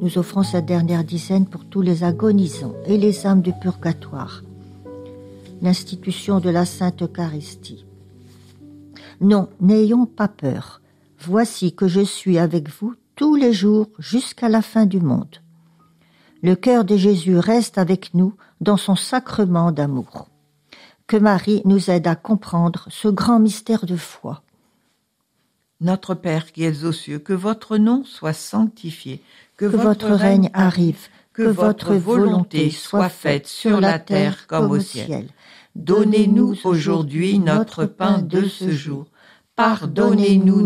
nous offrons cette dernière dizaine pour tous les agonisants et les âmes du purgatoire. L'institution de la Sainte Eucharistie. Non, n'ayons pas peur. Voici que je suis avec vous tous les jours jusqu'à la fin du monde. Le cœur de Jésus reste avec nous dans son sacrement d'amour. Que Marie nous aide à comprendre ce grand mystère de foi. Notre Père qui es aux cieux, que votre nom soit sanctifié, que votre règne arrive, que votre volonté soit faite sur la terre comme au ciel. Donnez-nous aujourd'hui notre pain de ce jour. Pardonnez-nous